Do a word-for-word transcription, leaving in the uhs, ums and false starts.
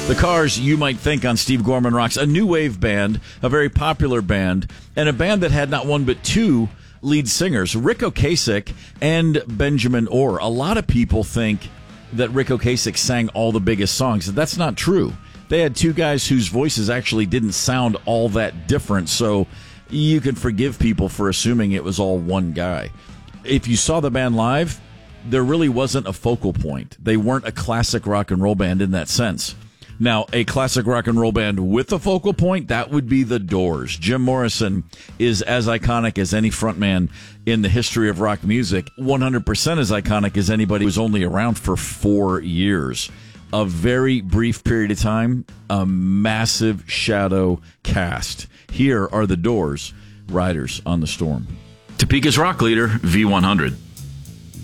The Cars, you might think on Steve Gorman Rocks, a new wave band, a very popular band, and a band that had not one but two lead singers, Ric Ocasek and Benjamin Orr. A lot of people think that Ric Ocasek sang all the biggest songs. That's not true. They had two guys whose voices actually didn't sound all that different, so you can forgive people for assuming it was all one guy. If you saw the band live, there really wasn't a focal point. They weren't a classic rock and roll band in that sense. Now, a classic rock and roll band with a focal point, that would be The Doors. Jim Morrison is as iconic as any frontman in the history of rock music, one hundred percent as iconic as anybody who's only around for four years. A very brief period of time, a massive shadow cast. Here are The Doors, Riders on the Storm. Topeka's rock leader, V one hundred.